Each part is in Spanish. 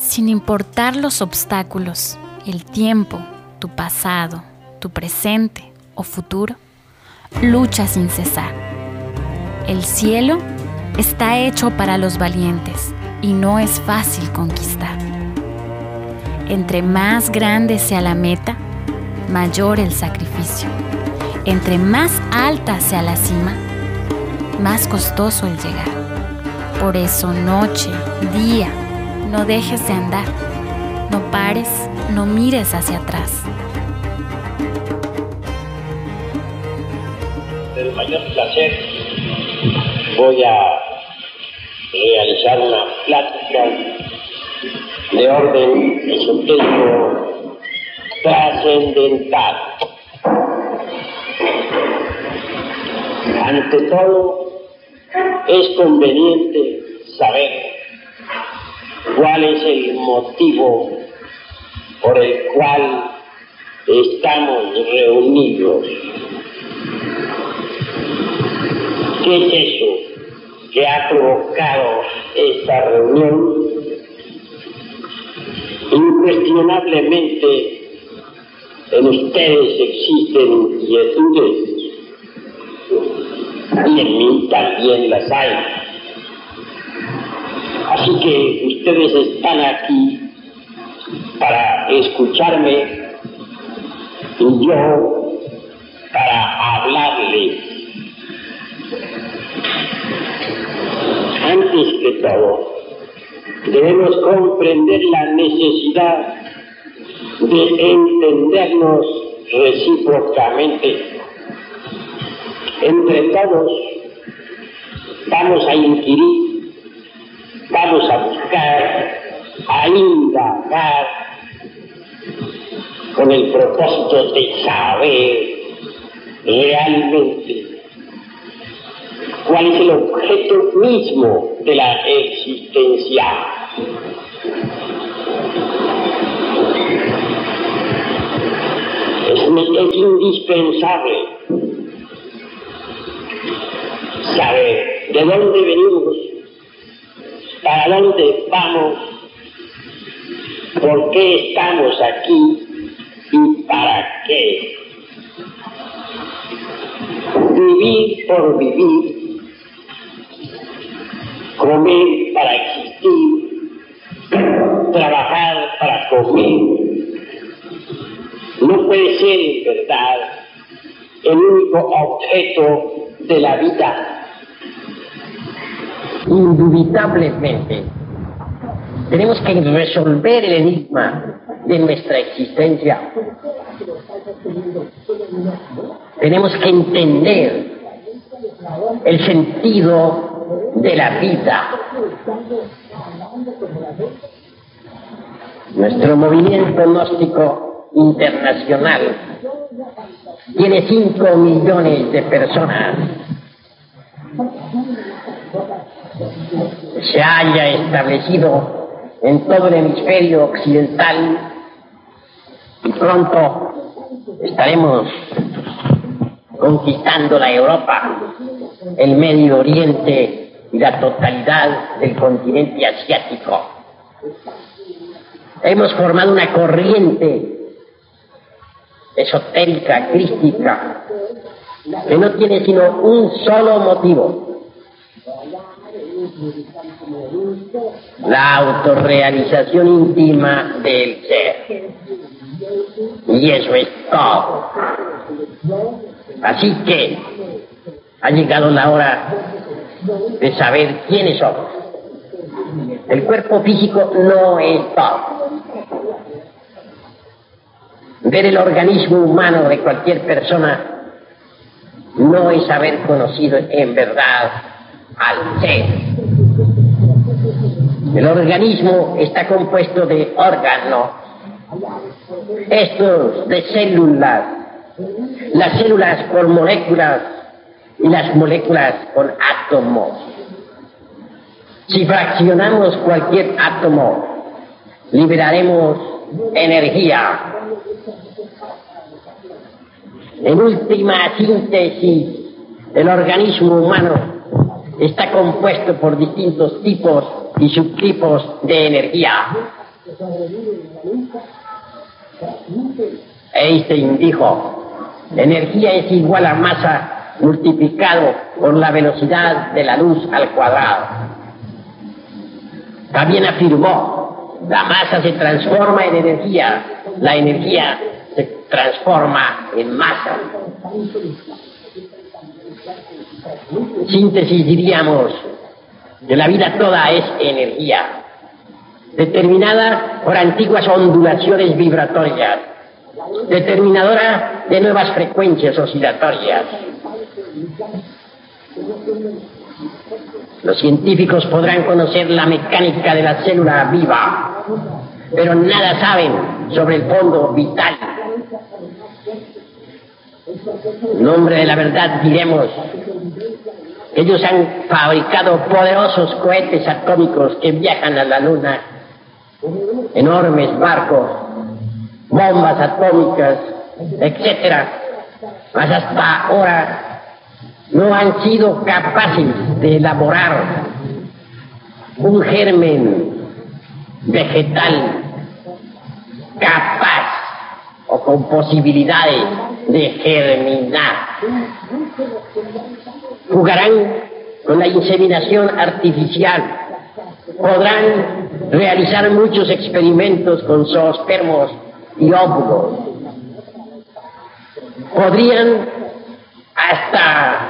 Sin importar los obstáculos, el tiempo, tu pasado, tu presente o futuro, lucha sin cesar. El cielo está hecho para los valientes y no es fácil conquistar. Entre más grande sea la meta, mayor el sacrificio. Entre más alta sea la cima, más costoso el llegar. Por eso noche, día, no dejes de andar. No pares, no mires hacia atrás. El mayor placer voy a realizar una plática de orden esotérico trascendental. Ante todo, es conveniente saber cuál es el motivo por el cual estamos reunidos. ¿Qué es eso que ha provocado esta reunión? Incuestionablemente en ustedes existen inquietudes y en mí también las hay. Así que ustedes están aquí para escucharme y yo para hablarles. Antes que todo, debemos comprender la necesidad de entendernos recíprocamente. Entre todos vamos a inquirir, vamos a buscar, a indagar con el propósito de saber realmente cuál es el objeto mismo de la existencia. Es indispensable saber de dónde venimos, para dónde vamos, por qué estamos aquí y para qué. Vivir por vivir, comer para existir, trabajar para comer, no puede ser en verdad el único objeto de la vida. Indubitablemente, tenemos que resolver el enigma de nuestra existencia. Tenemos que entender el sentido de la vida. Nuestro movimiento gnóstico internacional tiene 5 millones de personas. Se haya establecido en todo el hemisferio occidental y pronto estaremos conquistando la Europa, el Medio Oriente y la totalidad del continente asiático. Hemos formado una corriente esotérica, crística, que no tiene sino un solo motivo: la autorrealización íntima del ser. Y eso es todo. Así que ha llegado la hora de saber quiénes somos. El cuerpo físico no es todo. Ver el organismo humano de cualquier persona no es haber conocido en verdad al ser. El organismo está compuesto de órganos, estos de células, las células por moléculas y las moléculas por átomos. Si fraccionamos cualquier átomo, liberaremos energía. En última síntesis, el organismo humano está compuesto por distintos tipos y subtipos de energía. Einstein dijo, la energía es igual a masa multiplicado por la velocidad de la luz al cuadrado. También afirmó, la masa se transforma en energía, la energía se transforma en masa. En síntesis diríamos que la vida toda es energía, determinada por antiguas ondulaciones vibratorias, determinadora de nuevas frecuencias oscilatorias. Los científicos podrán conocer la mecánica de la célula viva, pero nada saben sobre el fondo vital. En nombre de la verdad diremos que ellos han fabricado poderosos cohetes atómicos que viajan a la luna, enormes barcos, bombas atómicas, etc. Mas hasta ahora no han sido capaces de elaborar un germen vegetal capaz o con posibilidades de germinar. Jugarán con la inseminación artificial, podrán realizar muchos experimentos con zoospermos y óvulos, podrían hasta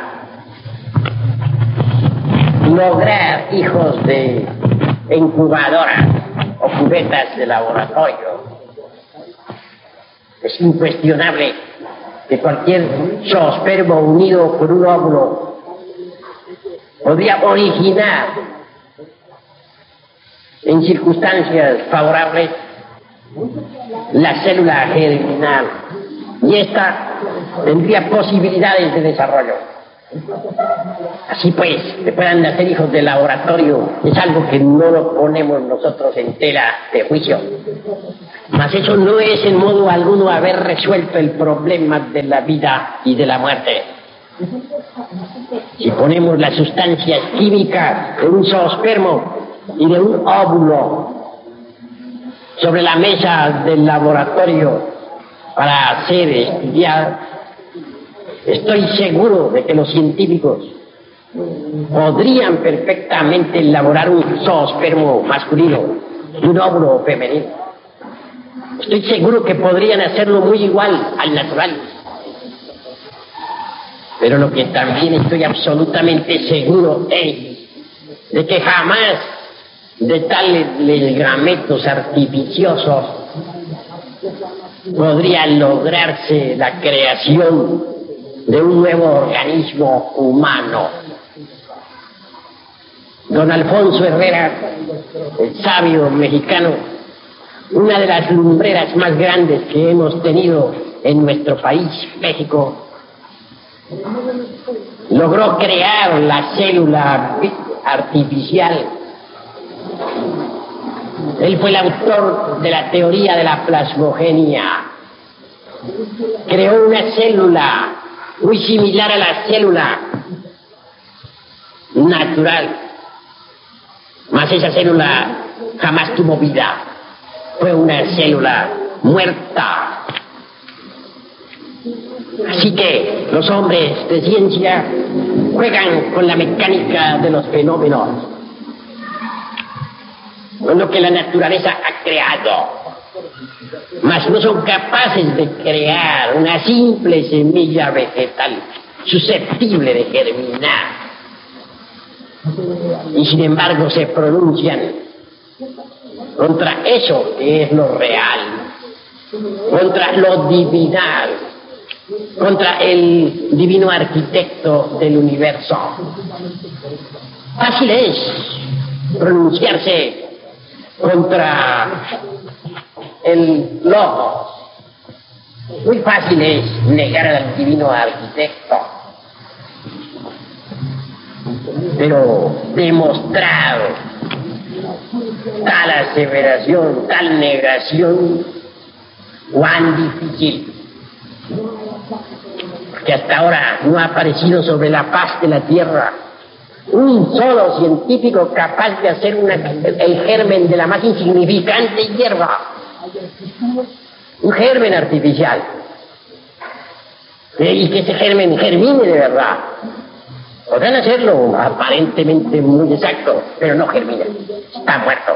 lograr hijos de incubadoras o cubetas de laboratorio. Es incuestionable que cualquier zoospermo unido por un óvulo podría originar en circunstancias favorables la célula germinal, y esta tendría posibilidades de desarrollo. Así pues, que puedan nacer hijos de laboratorio es algo que no lo ponemos nosotros en tela de juicio. Mas eso no es en modo alguno haber resuelto el problema de la vida y de la muerte. Si ponemos las sustancias químicas de un zoospermo y de un óvulo sobre la mesa del laboratorio para ser estudiadas, estoy seguro de que los científicos podrían perfectamente elaborar un zoospermo masculino y un óvulo femenino. Estoy seguro que podrían hacerlo muy igual al natural. Pero lo que también estoy absolutamente seguro es de que jamás de tales grametos artificiosos podría lograrse la creación de un nuevo organismo humano. Don Alfonso Herrera, el sabio mexicano, una de las lumbreras más grandes que hemos tenido en nuestro país, México, logró crear la célula artificial. Él fue el autor de la teoría de la plasmogenia. Creó una célula muy similar a la célula natural, mas esa célula jamás tuvo vida. Fue una célula muerta. Así que los hombres de ciencia juegan con la mecánica de los fenómenos, con lo que la naturaleza ha creado, mas no son capaces de crear una simple semilla vegetal susceptible de germinar. Y sin embargo se pronuncian contra eso que es lo real, contra lo divinal, contra el divino arquitecto del universo. Fácil es pronunciarse contra el logos. Muy fácil es negar al divino arquitecto. Pero demostrar tal aseveración, tal negación, cuán difícil. Porque hasta ahora no ha aparecido sobre la faz de la tierra Un solo científico capaz de hacer el germen de la más insignificante hierba. Un germen artificial. Y que ese germen germine de verdad. Podrán hacerlo aparentemente muy exacto, pero no germina. Está muerto.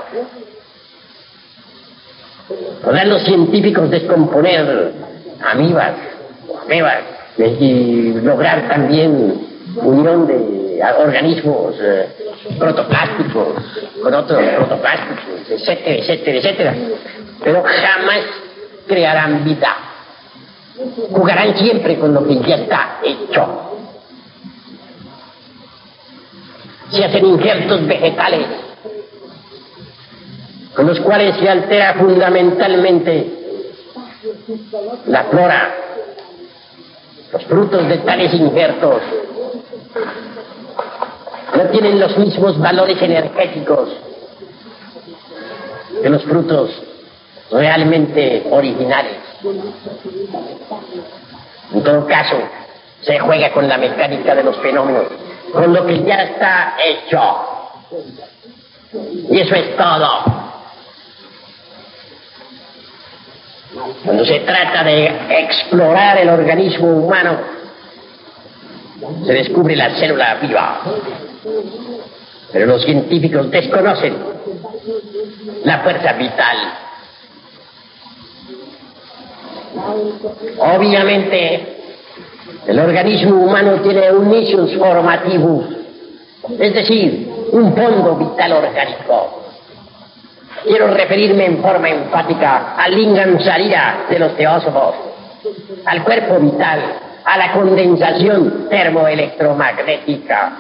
Podrán los científicos descomponer amibas, amebas, y lograr también unión de organismos protoplásticos con otros protoplásticos, etcétera, etcétera, etcétera. Pero jamás crearán vida. Jugarán siempre con lo que ya está hecho. Se hacen injertos vegetales con los cuales se altera fundamentalmente la flora. Los frutos de tales injertos no tienen los mismos valores energéticos que los frutos realmente originales. En todo caso, se juega con la mecánica de los fenómenos, con lo que ya está hecho. Y eso es todo. Cuando se trata de explorar el organismo humano, se descubre la célula viva. Pero los científicos desconocen la fuerza vital. Obviamente, el organismo humano tiene un nichus formativus, es decir, un fondo vital orgánico. Quiero referirme en forma enfática al lingam sarira de los teósofos, al cuerpo vital, a la condensación termoelectromagnética.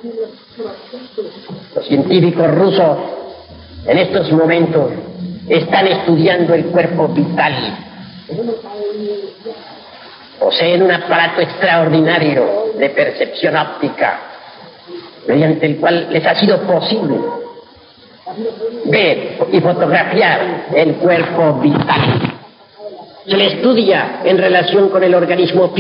Los científicos rusos en estos momentos están estudiando el cuerpo vital. Poseen un aparato extraordinario de percepción óptica, mediante el cual les ha sido posible ver y fotografiar el cuerpo vital. Se le estudia en relación con el organismo